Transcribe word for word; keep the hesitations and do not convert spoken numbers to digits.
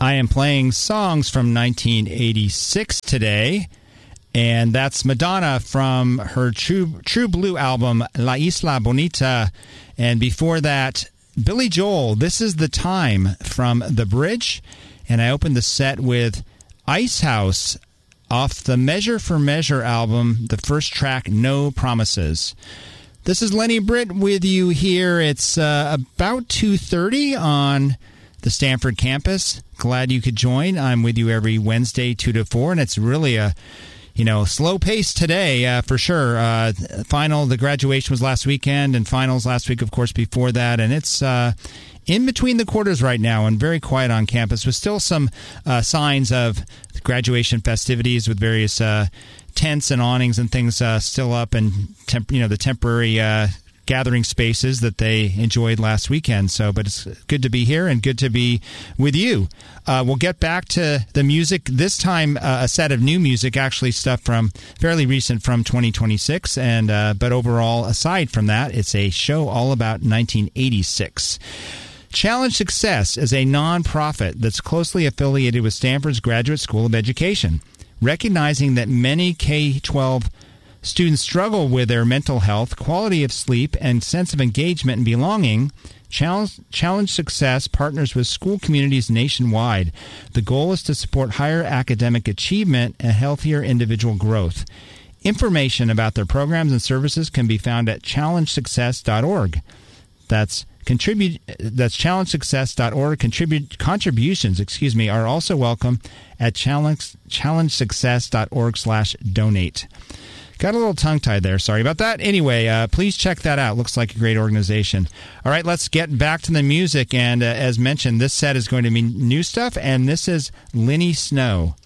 I am playing songs from nineteen eighty-six today, and that's Madonna from her True, True Blue album, La Isla Bonita. And before that, Billy Joel, This Is the Time from The Bridge. And I opened the set with Ice House off the Measure for Measure album, the first track, No Promises. This is Lenny Britt with you here. It's uh, about two thirty on the Stanford campus. Glad you could join. I'm with you every Wednesday, two to four, and it's really a you know slow pace today uh, for sure. Uh, final, the graduation was last weekend, and finals last week, of course, before that, and it's uh, in between the quarters right now and very quiet on campus, with still some uh, signs of graduation festivities with various uh, tents and awnings and things uh, still up, and temp- you know the temporary uh, gathering spaces that they enjoyed last weekend. So, but it's good to be here and good to be with you. Uh, we'll get back to the music. This time, uh, a set of new music, actually stuff from fairly recent from twenty twenty-six. And uh, but overall, aside from that, it's a show all about nineteen eighty-six. Challenge Success is a nonprofit that's closely affiliated with Stanford's Graduate School of Education. Recognizing that many K twelve students struggle with their mental health, quality of sleep, and sense of engagement and belonging, Challenge, Challenge Success partners with school communities nationwide. The goal is to support higher academic achievement and healthier individual growth. Information about their programs and services can be found at challenge success dot org. That's Contribute. That's challenge success dot org. Contribute contributions, excuse me, are also welcome at challenge challenge success dot org slash donate. Got a little tongue-tied there. Sorry about that. Anyway, uh, please check that out. Looks like a great organization. All right, let's get back to the music. And uh, as mentioned, this set is going to be new stuff, and this is Lenny Snow.